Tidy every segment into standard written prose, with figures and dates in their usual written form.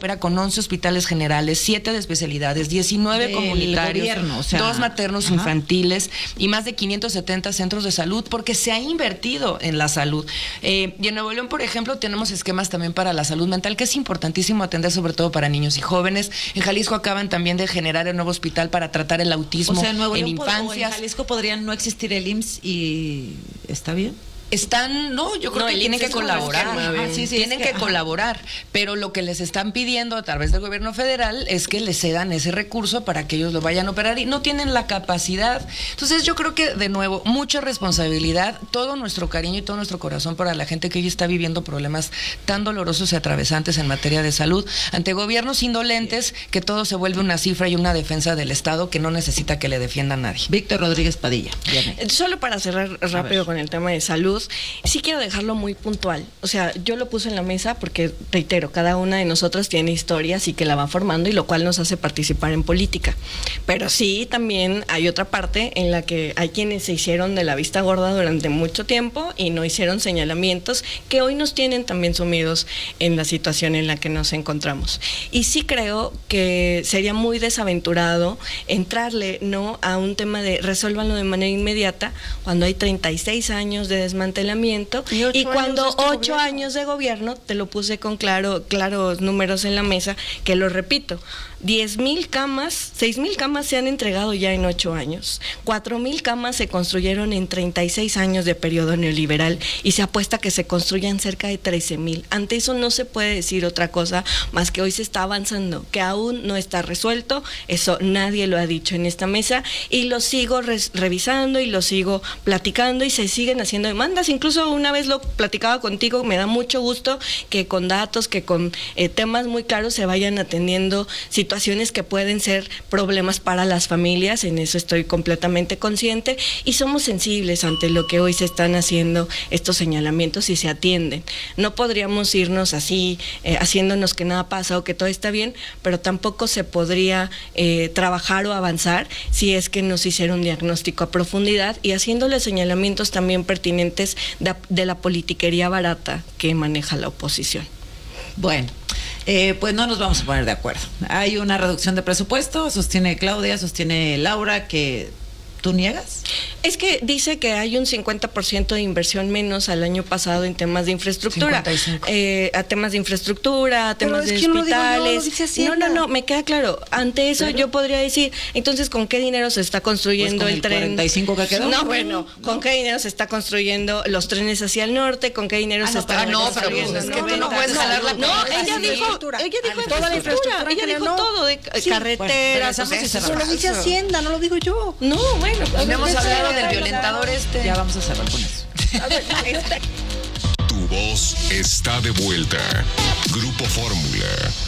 opera con 11 hospitales generales, 7 de especialidades, 19 comunitarios, gobierno, 2 maternos infantiles y más de 570 centros de salud, porque se ha invertido en la salud. Y en Nuevo León, por ejemplo, tenemos esquemas también para la salud mental, que es importantísimo atender, sobre todo para niños y jóvenes. En Jalisco acaban también de generar el nuevo hospital para tratar el autismo en Nuevo León, en infancias. O en Jalisco podrían no existir el IMSS y ¿está bien? Yo creo que tienen que colaborar. Tienen que colaborar, pero lo que les están pidiendo a través del gobierno federal es que les cedan ese recurso para que ellos lo vayan a operar y no tienen la capacidad. Entonces yo creo que, de nuevo, mucha responsabilidad, todo nuestro cariño y todo nuestro corazón para la gente que hoy está viviendo problemas tan dolorosos y atravesantes en materia de salud, ante gobiernos indolentes, que todo se vuelve una cifra y una defensa del Estado que no necesita que le defienda a nadie. Víctor Rodríguez Padilla. Solo para cerrar rápido con el tema de salud, sí quiero dejarlo muy puntual. O sea, yo lo puse en la mesa porque, reitero, cada una de nosotras tiene historias y que la va formando, y lo cual nos hace participar en política. Pero sí, también hay otra parte en la que hay quienes se hicieron de la vista gorda durante mucho tiempo y no hicieron señalamientos que hoy nos tienen también sumidos en la situación en la que nos encontramos. Y sí creo que sería muy desaventurado entrarle a un tema de resuélvanlo de manera inmediata cuando hay 36 años de desmantelamiento y cuando 8 años de gobierno, te lo puse con claros números en la mesa, que lo repito, 10,000 camas, 6,000 camas se han entregado ya en 8 años, 4,000 camas se construyeron en 36 años de periodo neoliberal y se apuesta que se construyan cerca de 13,000. Ante eso no se puede decir otra cosa más que hoy se está avanzando, que aún no está resuelto, eso nadie lo ha dicho en esta mesa, y lo sigo revisando y lo sigo platicando y se siguen haciendo demandas. Incluso una vez lo platicaba contigo, me da mucho gusto que con datos, que con temas muy claros se vayan atendiendo situaciones que pueden ser problemas para las familias. En eso estoy completamente consciente y somos sensibles ante lo que hoy se están haciendo estos señalamientos y se atienden. No podríamos irnos así haciéndonos que nada pasa o que todo está bien, pero tampoco se podría trabajar o avanzar si es que nos hiciera un diagnóstico a profundidad y haciéndole señalamientos también pertinentes de la politiquería barata que maneja la oposición. Bueno, pues no nos vamos a poner de acuerdo. Hay una reducción de presupuesto, sostiene Claudia, sostiene Laura, que ¿tú niegas? Es que dice que hay un 50% de inversión menos al año pasado en temas de infraestructura. 55. A temas de infraestructura, a temas de hospitales. No, me queda claro. Ante eso yo podría decir, entonces, ¿con qué dinero se está construyendo el tren? 45 que quedó. No, bueno, ¿con qué dinero se está construyendo los trenes hacia el norte? ¿Con qué dinero se está construyendo? Es que tú no puedes jalar la ella dijo toda la infraestructura. Ella dijo todo, de carreteras. Eso lo dice Hacienda, no lo digo yo. No, bueno. Hemos hablado del violentador Ya vamos a cerrar con eso. Tu voz está de vuelta. Grupo Fórmula.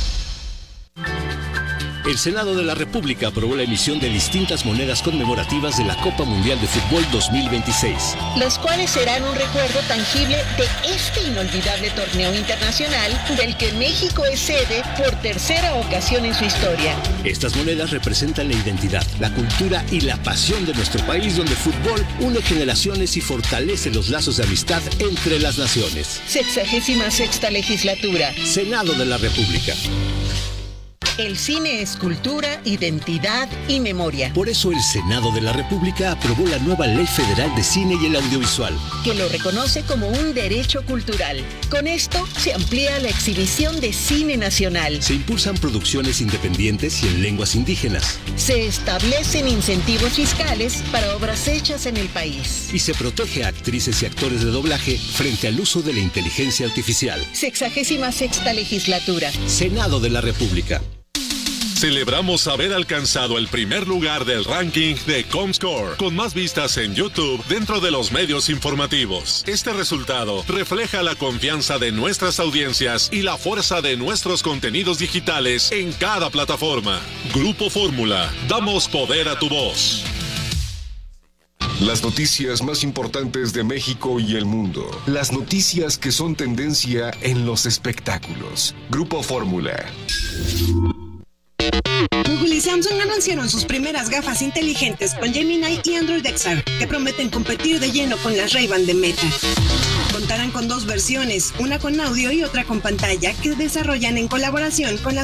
El Senado de la República aprobó la emisión de distintas monedas conmemorativas de la Copa Mundial de Fútbol 2026. Las cuales serán un recuerdo tangible de este inolvidable torneo internacional del que México es sede por tercera ocasión en su historia. Estas monedas representan la identidad, la cultura y la pasión de nuestro país, donde el fútbol une generaciones y fortalece los lazos de amistad entre las naciones. 66ª legislatura. Senado de la República. El cine es cultura, identidad y memoria. Por eso el Senado de la República aprobó la nueva Ley Federal de Cine y el Audiovisual, que lo reconoce como un derecho cultural. Con esto se amplía la exhibición de cine nacional. Se impulsan producciones independientes y en lenguas indígenas. Se establecen incentivos fiscales para obras hechas en el país. Y se protege a actrices y actores de doblaje frente al uso de la inteligencia artificial. 66ª legislatura. Senado de la República. Celebramos haber alcanzado el primer lugar del ranking de Comscore, con más vistas en YouTube dentro de los medios informativos. Este resultado refleja la confianza de nuestras audiencias y la fuerza de nuestros contenidos digitales en cada plataforma. Grupo Fórmula, damos poder a tu voz. Las noticias más importantes de México y el mundo. Las noticias que son tendencia en los espectáculos. Grupo Fórmula. Google y Samsung anunciaron sus primeras gafas inteligentes con Gemini y Android XR, que prometen competir de lleno con las Ray-Ban de Meta. Contarán con 2 versiones, una con audio y otra con pantalla, que desarrollan en colaboración con las